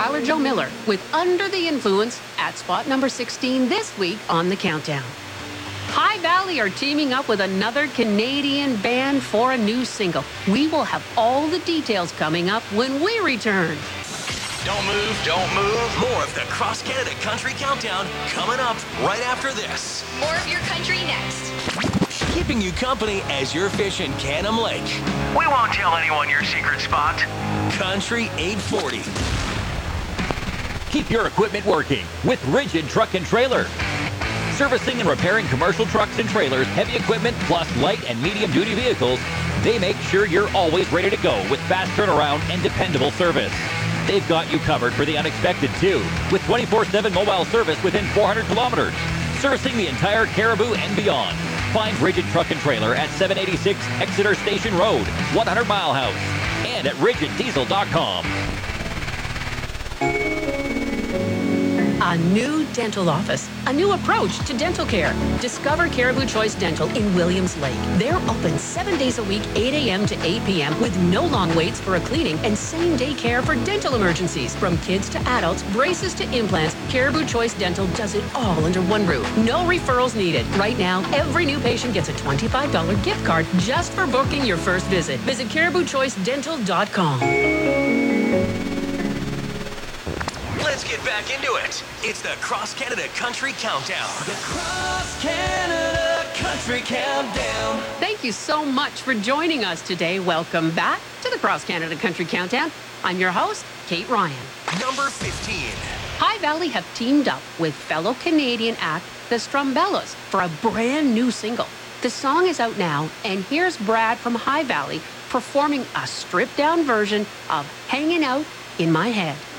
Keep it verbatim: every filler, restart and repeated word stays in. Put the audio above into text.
Tyler Joe Miller with Under the Influence at spot number sixteen this week on the Countdown. High Valley are teaming up with another Canadian band for a new single. We will have all the details coming up when we return. Don't move, don't move. More of the Cross Canada Country Countdown coming up right after this. More of your country next. Keeping you company as you're fishing Canham Lake. We won't tell anyone your secret spot. Country eight forty. Keep your equipment working with Rigid Truck and Trailer. Servicing and repairing commercial trucks and trailers, heavy equipment, plus light and medium duty vehicles, they make sure you're always ready to go with fast turnaround and dependable service. They've got you covered for the unexpected too, with twenty-four seven mobile service within four hundred kilometers, servicing the entire Cariboo and beyond. Find Rigid Truck and Trailer at seven eighty-six Exeter Station Road, one hundred Mile House, and at rigid diesel dot com. A new dental office, a new approach to dental care. Discover Caribou Choice Dental in Williams Lake. They're open seven days a week, eight a.m. to eight p.m. with no long waits for a cleaning and same-day care for dental emergencies. From kids to adults, braces to implants, Caribou Choice Dental does it all under one roof. No referrals needed. Right now, every new patient gets a twenty-five dollars gift card just for booking your first visit. Visit caribou choice dental dot com. Let's get back into it. It's the Cross Canada Country Countdown. The Cross Canada Country Countdown. Thank you so much for joining us today. Welcome back to the Cross Canada Country Countdown. I'm your host, Kate Ryan. Number fifteen. High Valley have teamed up with fellow Canadian act The Strumbellas for a brand new single. The song is out now, and here's Brad from High Valley performing a stripped-down version of Hanging Out in My Head.